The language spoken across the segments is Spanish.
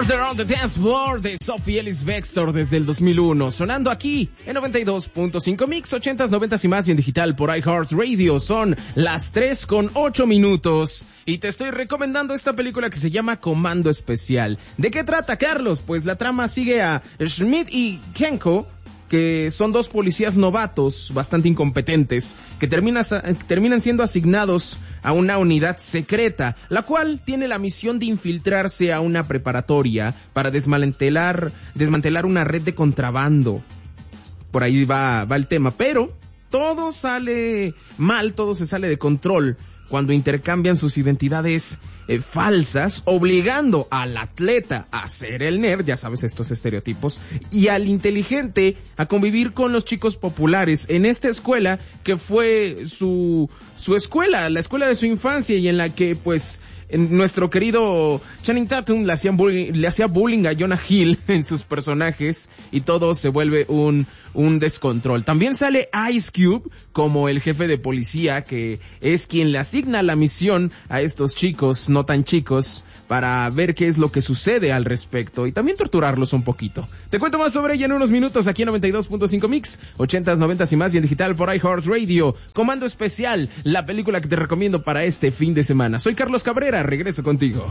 Murder on the Dance Floor de Sophie Ellis Bextor desde el 2001, sonando aquí en 92.5 Mix, 80s, 90s y más y en digital por iHeartRadio. Son las 3:08 y te estoy recomendando esta película que se llama Comando Especial. ¿De qué trata, Carlos? Pues la trama sigue a Schmidt y Kenko, que son dos policías novatos bastante incompetentes que terminan siendo asignados a una unidad secreta, la cual tiene la misión de infiltrarse a una preparatoria para desmantelar una red de contrabando. Por ahí va el tema, pero todo sale mal, todo se sale de control cuando intercambian sus identidades falsas, obligando al atleta a ser el nerd, ya sabes estos estereotipos, y al inteligente a convivir con los chicos populares en esta escuela que fue su escuela, la escuela de su infancia, y en la que pues nuestro querido Channing Tatum le hacía bullying a Jonah Hill en sus personajes y todo se vuelve un descontrol. También sale Ice Cube como el jefe de policía, que es quien le asigna la misión a estos chicos no tan chicos para ver qué es lo que sucede al respecto y también torturarlos un poquito. Te cuento más sobre ella en unos minutos aquí en 92.5 Mix, 80s, 90s y más y en digital por iHeartRadio. Comando Especial, la película que te recomiendo para este fin de semana. Soy Carlos Cabrera, regreso contigo.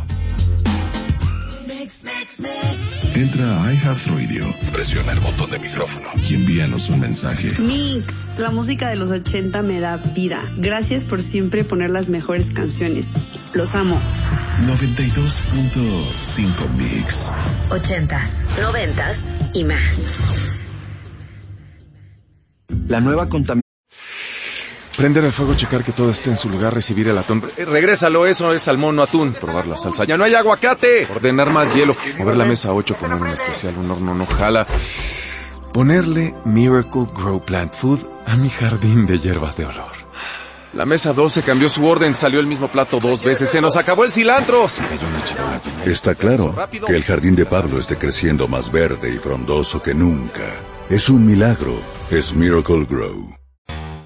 Entra a iHeartRadio, presiona el botón de micrófono y envíanos un mensaje. Mix, la música de los 80 me da vida. Gracias por siempre poner las mejores canciones. Los amo. 92.5 Mix. 80s, 90s y más. La nueva contaminación. Prender el fuego, checar que todo esté en su lugar, recibir el atún. Regrésalo, eso es salmón, no atún. Probar la salsa. ¡Ya no hay aguacate! Ordenar más hielo. Mover la mesa 8, poner un especial, un horno no jala. Ponerle Miracle Grow Plant Food a mi jardín de hierbas de olor. La mesa 12 cambió su orden, salió el mismo plato 2 veces. ¡Se nos acabó el cilantro! Se cayó una charola. Está claro que el jardín de Pablo esté creciendo más verde y frondoso que nunca. Es un milagro. Es Miracle Grow.